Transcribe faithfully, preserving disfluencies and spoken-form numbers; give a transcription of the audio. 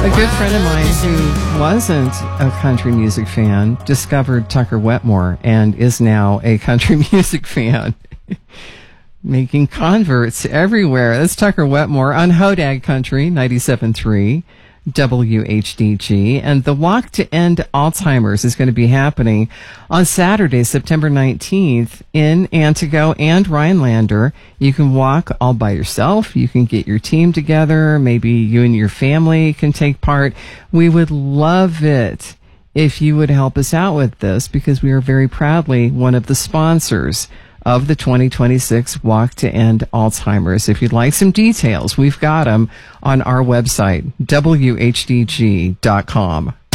A good friend of mine who wasn't a country music fan discovered Tucker Wetmore and is now a country music fan. Making converts everywhere. That's Tucker Wetmore on Hodag Country, ninety-seven point three W H D G. And the Walk to End Alzheimer's is going to be happening on Saturday, September nineteenth in Antigo and Rhinelander. You can walk all by yourself. You can get your team together. Maybe you and your family can take part. We would love it if you would help us out with this, because we are very proudly one of the sponsors of the twenty twenty-six Walk to End Alzheimer's. If you'd like some details, we've got them on our website, W H D G dot com.